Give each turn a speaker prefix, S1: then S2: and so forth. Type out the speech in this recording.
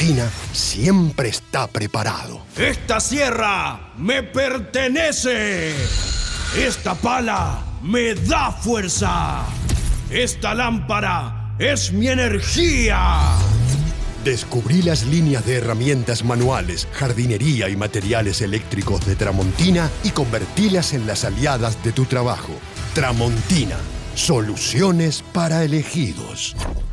S1: Tramontina siempre está preparado.
S2: ¡Esta sierra me pertenece! ¡Esta pala me da fuerza! ¡Esta lámpara es mi energía!
S1: Descubrí las líneas de herramientas manuales, jardinería y materiales eléctricos de Tramontina y convertílas en las aliadas de tu trabajo. Tramontina, soluciones para elegidos.